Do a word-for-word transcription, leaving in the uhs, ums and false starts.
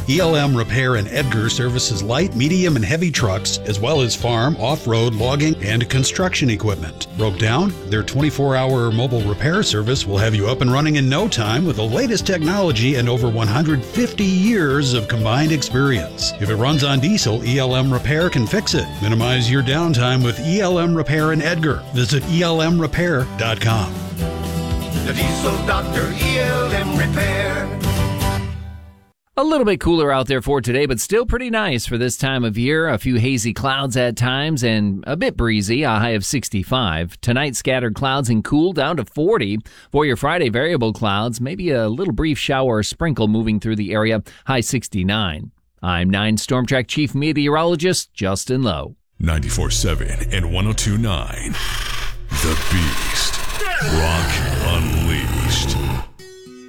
E L M Repair in Edgar services light, medium, and heavy trucks, as well as farm, off-road, logging, and construction equipment. Broke down? Their twenty-four hour mobile repair service will have you up and running in no time with the latest technology and over one hundred fifty years of combined experience. If it runs on diesel, E L M Repair can fix it. Minimize your downtime with E L M Repair in Edgar. Visit E L M repair dot com. The Diesel Doctor, E L M Repair. A little bit cooler out there for today, but still pretty nice for this time of year. A few hazy clouds at times and a bit breezy, a high of sixty-five. Tonight, scattered clouds and cool down to forty. For your Friday, variable clouds, maybe a little brief shower or sprinkle moving through the area, high sixty-nine. I'm nine Storm Track Chief Meteorologist Justin Lowe. ninety-four point seven and one oh two point nine. The Beast. Rock Unleashed.